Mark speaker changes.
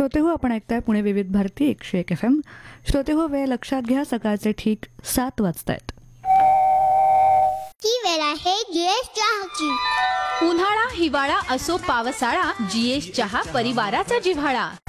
Speaker 1: श्रोतेहो, आपण ऐकताय पुणे विविध भारती 101 FM. श्रोतेहो, वेळ लक्षात घ्या, सकाळचे ठीक 7 वाजतायत.
Speaker 2: ही वेळ आहे जीएस चहाची.
Speaker 3: उन्हाळा हिवाळा असो पावसाळा, जीएस चहा परिवाराचा जिव्हाळा.